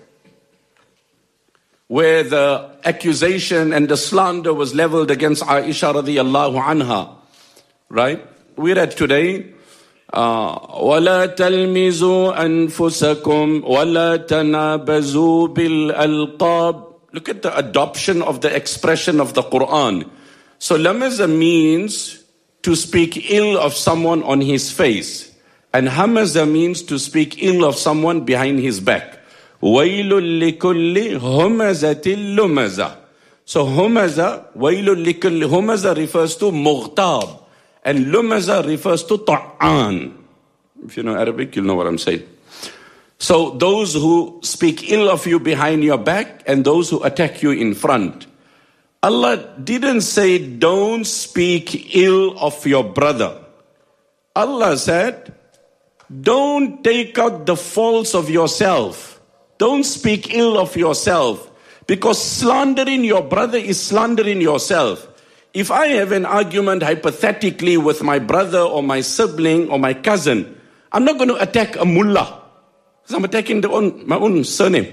where the accusation and the slander was leveled against Aisha radiyallahu anha, right? We read today, وَلَا تَلْمِزُوا أَنفُسَكُمْ وَلَا تَنَابَزُوا بِالْأَلْقَابِ. Look at the adoption of the expression of the Quran. So lamaza means to speak ill of someone on his face. And hamaza means to speak ill of someone behind his back. Wailul likulli humazatil lumaza. So humaza, wailul likulli humaza refers to mughtab. And lumaza refers to ta'an. If you know Arabic, you'll know what I'm saying. So those who speak ill of you behind your back and those who attack you in front. Allah didn't say don't speak ill of your brother. Allah said don't take out the faults of yourself. Don't speak ill of yourself. Because slandering your brother is slandering yourself. If I have an argument hypothetically with my brother or my sibling or my cousin, I'm not going to attack a mullah. Because I'm attacking the own, my own surname.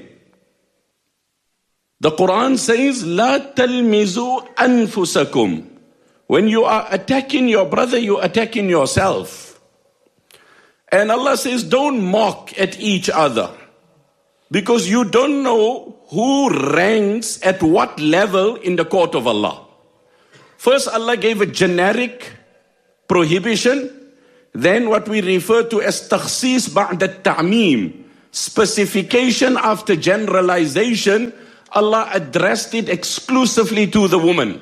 The Quran says, لا تلمزوا أنفسكم. When you are attacking your brother, you're attacking yourself. And Allah says, don't mock at each other. Because you don't know who ranks at what level in the court of Allah. First, Allah gave a generic prohibition. Then what we refer to as takhsis ba'da ta'meem. Specification after generalization. Allah addressed it exclusively to the woman.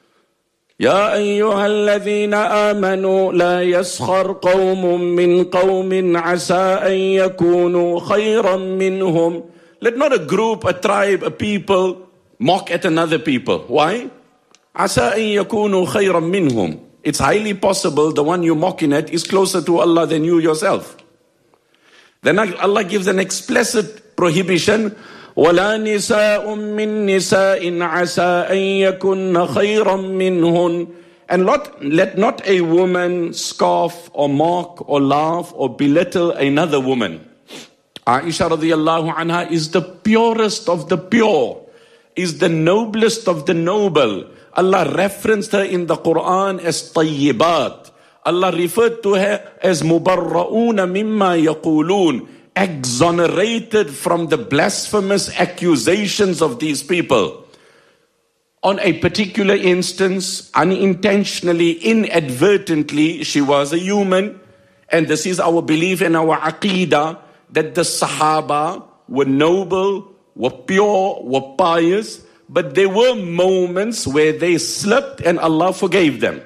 يا أيها الذين آمنوا لا يسخر قوم من قوم عسى أن يكونوا خيرا منهم. Let not a group, a tribe, a people mock at another people. Why? عسى أن يكونوا خيرا منهم. It's highly possible the one you're mocking at is closer to Allah than you yourself. Then Allah gives an explicit prohibition. ولا نساء من نساء عسى أن يكن خيرا منهن. And let, let not a woman scoff or mock or laugh or belittle another woman. Aisha radiallahu anha is the purest of the pure, is the noblest of the noble. Allah referenced her in the Quran as tayyibat. Allah referred to her as mubarra'una mimma yaqulun, exonerated from the blasphemous accusations of these people. On a particular instance, unintentionally, inadvertently, she was a human. And this is our belief in our aqeedah, that the Sahaba were noble, were pure, were pious, but there were moments where they slipped and Allah forgave them.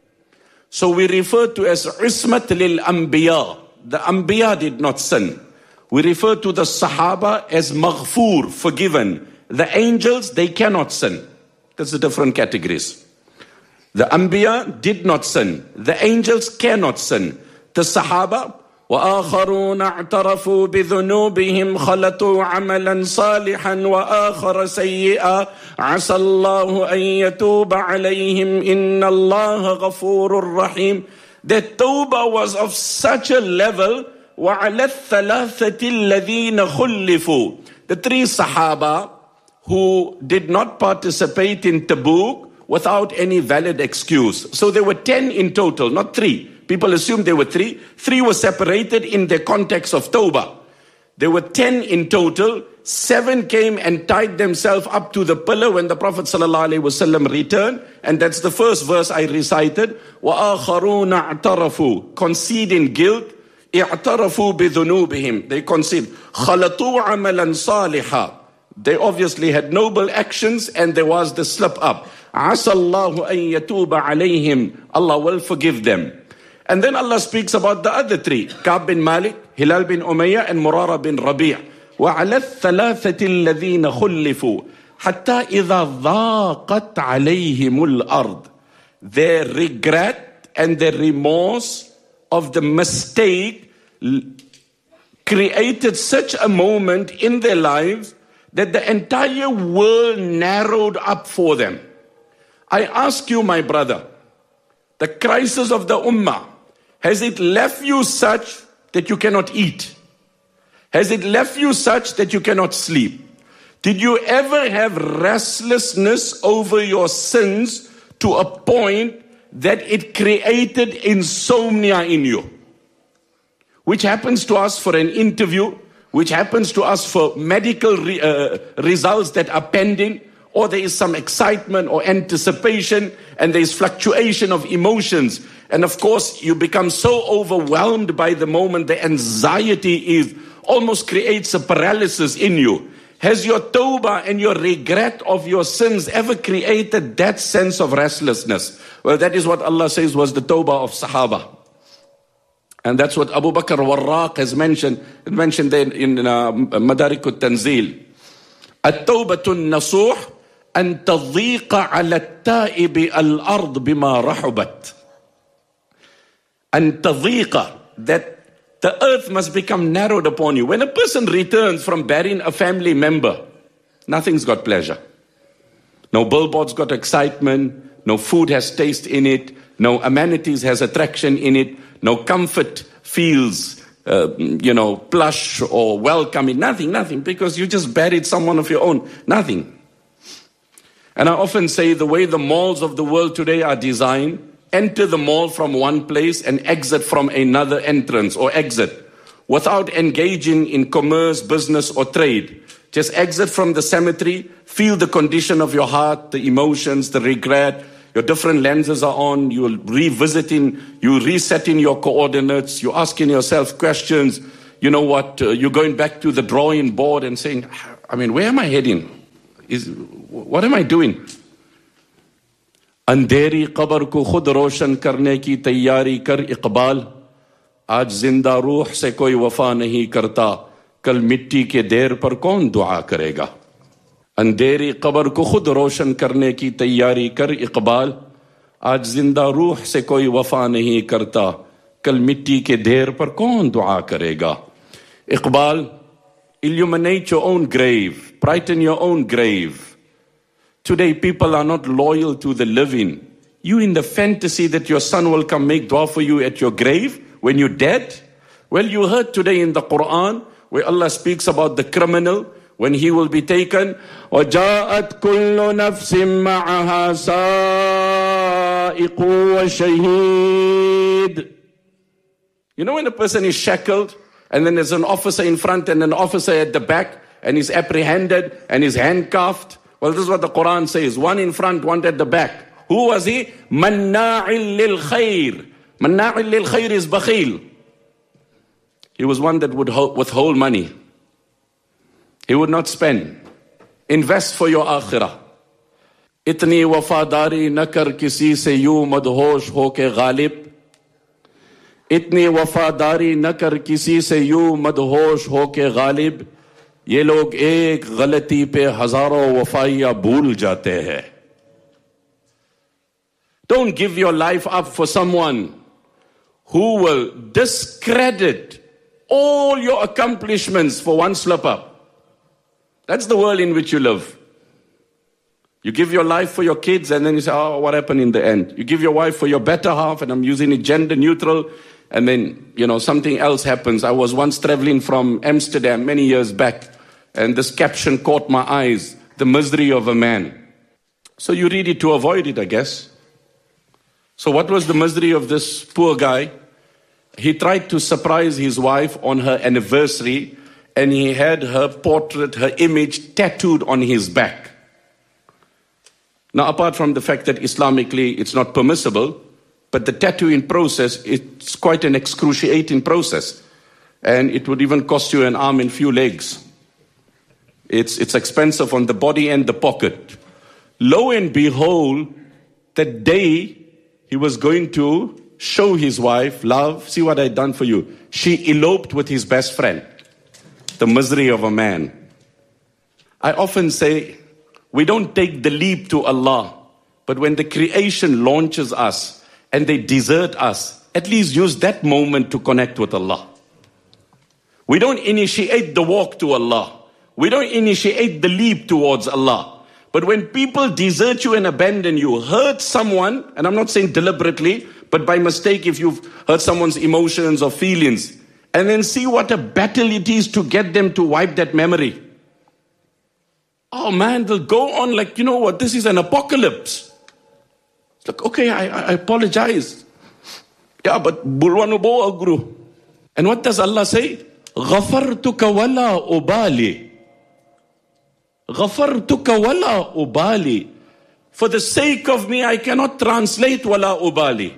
So we refer to as ismat lil anbiya. The anbiya did not sin. We refer to the Sahaba as maghfur, forgiven. The angels, they cannot sin. That's the different categories. The Anbiya did not sin. The angels cannot sin. The Sahaba, وَآخَرُونَ اعْتَرَفُوا بِذُنُوبِهِمْ خَلَطُوا عَمَلًا صَالِحًا وَآخَرَ سَيِّئًا عَسَى اللَّهُ أَن يَتُوبَ عَلَيْهِمْ إِنَّ اللَّهَ غَفُورٌ رَحِيمٌ. Their tawbah was of such a level. وَعَلَى الثَّلَاثَةِ الَّذِينَ خُلِّفُوا. The three Sahaba who did not participate in Tabuk without any valid excuse. So there were ten in total, not three. People assume there were three. Three were separated in the context of Tawbah. There were ten in total. Seven came and tied themselves up to the pillar when the Prophet ﷺ returned. And that's the first verse I recited. وَآخَرُونَ اعْتَرَفُوا. Conceding guilt. اعْتَرَفُوا بِذُنُوبِهِمْ. They concede. خَلَطُوا عَمَلًا صَالِحًا. They obviously had noble actions and there was the slip up. عَسَى اللَّهُ أَن يَتُوبَ عَلَيْهِمْ. Allah will forgive them. And then Allah speaks about the other three. Ka'b bin Malik, Hilal bin Umayyah, and Murara bin Rabi'. وَعَلَى الثَّلَاثَةِ الَّذِينَ خُلِّفُوا حَتَّى إِذَا ضَاقَتْ عَلَيْهِمُ الْأَرْضِ. Their regret and their remorse of the mistake created such a moment in their lives that the entire world narrowed up for them. I ask you, my brother, the crisis of the ummah, has it left you such that you cannot eat? Has it left you such that you cannot sleep? Did you ever have restlessness over your sins to a point that it created insomnia in you? Which happens to us for an interview, which happens to us for medical re, uh, results that are pending, or there is some excitement or anticipation, and there is fluctuation of emotions. And of course, you become so overwhelmed by the moment, the anxiety is almost creates a paralysis in you. Has your tawbah and your regret of your sins ever created that sense of restlessness? Well, that is what Allah says was the tawbah of Sahaba. And that's what Abu Bakr Warraq has mentioned, mentioned there in uh, Madarik al-Tanzil. التوبة النصوح أن تضيق على التائب الأرض بما رحبت. أن تضيق, that the earth must become narrowed upon you. When a person returns from burying a family member, nothing's got pleasure. No billboards got excitement, no food has taste in it, no amenities has attraction in it, no comfort feels, uh, you know, plush or welcoming, nothing, nothing, because you just buried someone of your own, nothing. And I often say the way the malls of the world today are designed, enter the mall from one place and exit from another entrance or exit without engaging in commerce, business or trade. Just exit from the cemetery, feel the condition of your heart, the emotions, the regret. Your different lenses are on, you're revisiting, you're resetting your coordinates, you're asking yourself questions. You know what, uh, you're going back to the drawing board and saying, I mean, where am I heading? Is, what am I doing? अंधेरी कब्र को खुद रोशन करने की तैयारी कर इकबाल, आज जिंदा रूह से कोई वफा नहीं करता, कल मिट्टी के ढेर पर कौन दुआ करेगा। अंधेरी कब्र को खुद रोशन करने की तैयारी कर इकबाल, आज जिंदा रूह से कोई वफा नहीं करता, कल मिट्टी के ढेर पर कौन दुआ करेगा। Iqbal, illuminate your own grave, brighten your own grave. Today people are not loyal to the living. You in the fantasy that your son will come make dua for you at your grave when you're dead? Well, you heard today in the Quran where Allah speaks about the criminal when he will be taken. وَجَاءَتْ كُلُّ نَفْسٍ مَعَهَا سَائِقٌ وَشَهِيدٌ. You know when a person is shackled and then there's an officer in front and an officer at the back and he's apprehended and he's handcuffed? Well, this is what the Quran says. One in front, one at the back. Who was he? Manna'il lil khair. Manna'il lil khair is bakhil. He was one that would withhold money. He would not spend. Invest for your akhirah. Itni wafadari na kar kisi se yu madhosh ho ke ghalib. Itni wafadari na kar kisi se yu madhosh ho ke ghalib. ये लोग एक गलती पे हजारों वफाइयां भूल जाते हैं. Don't give your life up for someone who will discredit all your accomplishments for one slip up. That's the world in which you live. You give your life for your kids and then you say, oh, what happened in the end? You give your wife for your better half, and I'm using it gender neutral, and then, you know, something else happens. I was once traveling from Amsterdam many years back, and this caption caught my eyes, the misery of a man. So you read it to avoid it, I guess. So what was the misery of this poor guy? He tried to surprise his wife on her anniversary, and he had her portrait, her image tattooed on his back. Now, apart from the fact that Islamically it's not permissible, but the tattooing process, it's quite an excruciating process. And it would even cost you an arm and few legs. It's, it's expensive on the body and the pocket. Lo and behold, the day he was going to show his wife, love, see what I've done for you. She eloped with his best friend. The misery of a man. I often say, we don't take the leap to Allah, but when the creation launches us and they desert us, at least use that moment to connect with Allah. We don't initiate the walk to Allah. We don't initiate the leap towards Allah. But when people desert you and abandon you, hurt someone, and I'm not saying deliberately, but by mistake if you've hurt someone's emotions or feelings, and then see what a battle it is to get them to wipe that memory. Oh man, they'll go on like, you know what, this is an apocalypse. It's like, okay, I, I apologize. Yeah, but bulwanu bo agru. And what does Allah say? غَفَرْتُكَ وَلَا أُبَالِي. غَفَرْتُكَ وَلَا أُبَالِي. For the sake of me, I cannot translate وَلَا أُبَالِي.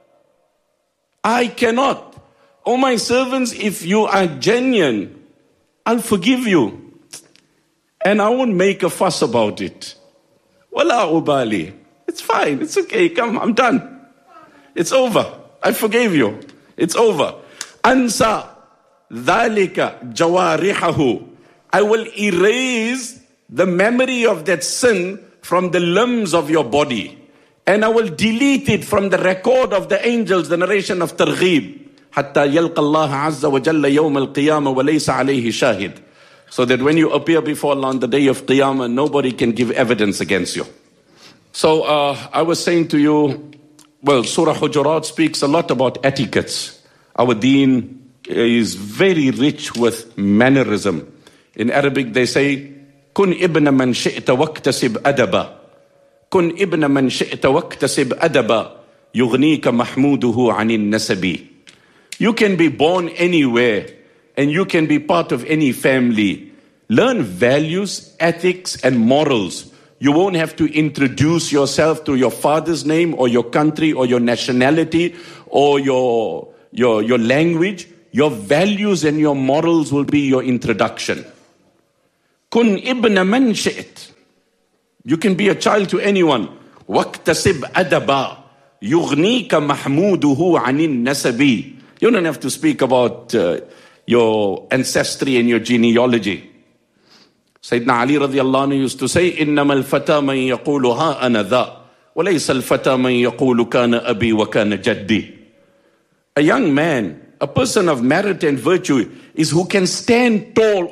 I cannot. Oh my servants, if you are genuine, I'll forgive you. And I won't make a fuss about it. وَلَا أُبَالِي. It's fine, it's okay, come, I'm done. It's over. I forgave you. It's over. Ansa dhalika jawarihahu. I will erase the memory of that sin from the limbs of your body. And I will delete it from the record of the angels, the narration of Targhib. Hatta yalqa Allah azza wa jalla yawm al-qiyamah wa laysa alayhi shahid. So that when you appear before Allah on the day of Qiyamah, nobody can give evidence against you. So uh, I was saying to you, well, Surah Hujurat speaks a lot about etiquettes. Our deen is very rich with mannerism. In Arabic they say, Kun ibn man shi'ta waqtasib adaba. Kun ibn man shi'ta waqtasib adaba. Yughnika mahmuduhu anin nasabi. You can be born anywhere and you can be part of any family. Learn values, ethics and morals. You won't have to introduce yourself to your father's name or your country or your nationality or your, your, your language. Your values and your morals will be your introduction. Kun ibn man shi't. You can be a child to anyone. Waqtasib adaba. Yughnika mahmuduhu anin nasabi. You don't have to speak about uh, your ancestry and your genealogy. Sayyidina Ali radiallahu anhu used to say, إِنَّمَا الْفَتَى مَنْ يَقُولُ هَا أَنَا ذَا وَلَيْسَ الْفَتَى مَنْ يَقُولُ كَانَ أَبِي وَكَانَ جَدِّي. A young man, a person of merit and virtue, is who can stand tall